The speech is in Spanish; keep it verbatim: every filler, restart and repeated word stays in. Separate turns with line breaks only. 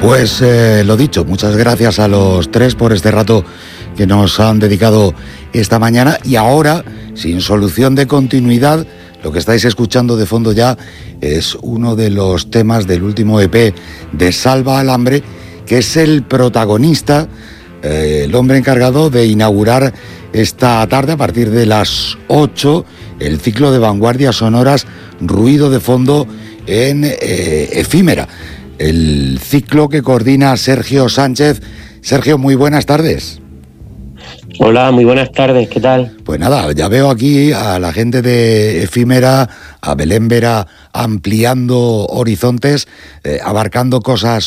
Pues eh, lo dicho, muchas gracias a los tres por este rato que nos han dedicado esta mañana. Y ahora, sin solución de continuidad, lo que estáis escuchando de fondo ya es uno de los temas del último E P de Salva al Hambre, que es el protagonista, eh, el hombre encargado de inaugurar esta tarde a partir de las ocho el ciclo de vanguardias sonoras Ruido de Fondo en eh, Efímera. El ciclo que coordina Sergio Sánchez. Sergio, muy buenas tardes.
Hola, muy buenas tardes, ¿qué tal?
Pues nada, ya veo aquí a la gente de Efímera, a Belén Vera ampliando horizontes, eh, abarcando cosas